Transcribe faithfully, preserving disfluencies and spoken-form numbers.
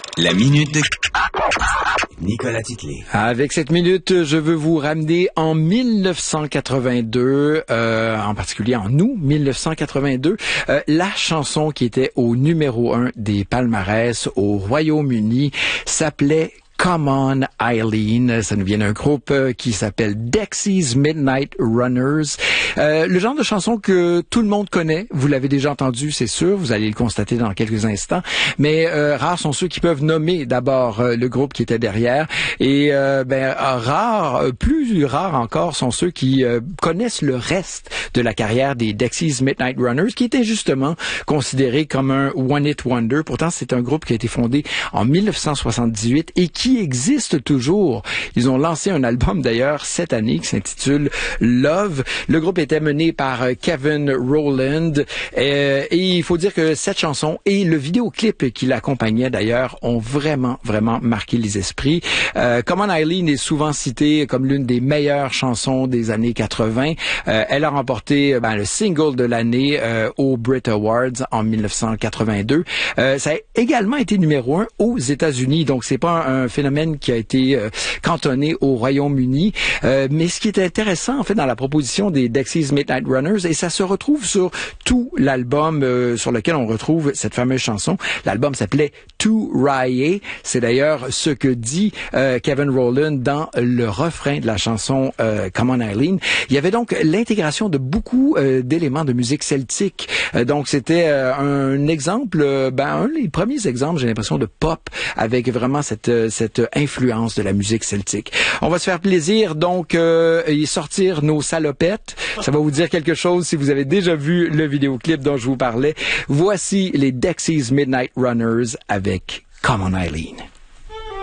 La minute de Nicolas Titley. Avec cette minute, je veux vous ramener en mille neuf cent quatre-vingt-deux, euh, en particulier en août mille neuf cent quatre-vingt-deux, euh, la chanson qui était au numéro un des palmarès au Royaume-Uni s'appelait Come On Eileen. Ça nous vient d'un groupe euh, qui s'appelle Dexys Midnight Runners. Euh, le genre de chanson que tout le monde connaît. Vous l'avez déjà entendu, c'est sûr. Vous allez le constater dans quelques instants. Mais euh, rares sont ceux qui peuvent nommer d'abord euh, le groupe qui était derrière. Et euh, ben rares, plus rares encore, sont ceux qui euh, connaissent le reste de la carrière des Dexys Midnight Runners, qui était justement considéré comme un one-hit wonder. Pourtant, c'est un groupe qui a été fondé en mille neuf cent soixante-dix-huit et qui existe toujours. Ils ont lancé un album d'ailleurs cette année qui s'intitule Love. Le groupe était mené par Kevin Rowland euh, et il faut dire que cette chanson et le vidéoclip qui l'accompagnait d'ailleurs ont vraiment, vraiment marqué les esprits. Euh, Come On Eileen est souvent citée comme l'une des meilleures chansons des années quatre-vingt. Euh, elle a remporté ben, le single de l'année euh, aux Brit Awards en mille neuf cent quatre-vingt-deux. Euh, ça a également été numéro un aux États-Unis, donc c'est pas un, un phénomène qui a été euh, cantonné au Royaume-Uni. Euh, mais ce qui est intéressant, en fait, dans la proposition des Dexys Midnight Runners, et ça se retrouve sur tout l'album euh, sur lequel on retrouve cette fameuse chanson. L'album s'appelait To Rye. C'est d'ailleurs ce que dit euh, Kevin Rowland dans le refrain de la chanson euh, Come On Eileen. Il y avait donc l'intégration de beaucoup euh, d'éléments de musique celtique. Euh, donc c'était euh, un exemple, euh, ben un des premiers exemples, j'ai l'impression, de pop avec vraiment cette cette influence de la musique celtique. On va se faire plaisir donc euh, et sortir nos salopettes. Ça va vous dire quelque chose si vous avez déjà vu le vidéoclip dont je vous parlais. Voici les Dexys Midnight Runners avec Come On Eileen.